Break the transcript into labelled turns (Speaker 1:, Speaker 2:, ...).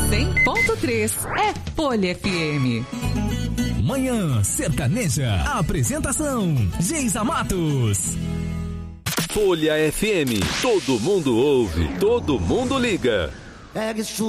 Speaker 1: 100.3 é Folha FM.
Speaker 2: Manhã Sertaneja. Apresentação: Geisa Matos.
Speaker 3: Folha FM. Todo mundo ouve, todo mundo liga.